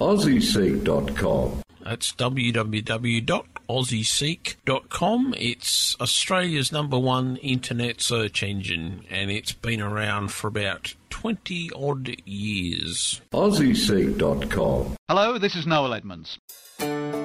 AussieSeek.com. That's www.aussieseek.com. It's Australia's #1 internet search engine, and it's been around for about 20-odd years. AussieSeek.com. Hello, this is Noel Edmonds.